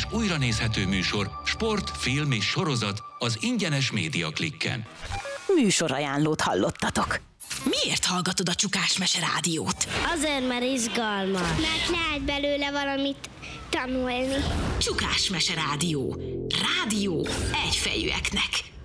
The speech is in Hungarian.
újra nézhető műsor, sport, film és sorozat az ingyenes Média Klikken. Műsorajánlót hallottatok. Miért hallgatod a Csukás Mese rádiót? Azért, mert izgalmas. Mert lehet belőle valamit tanulni. Csukás Mese rádió. Rádió egyfejűeknek.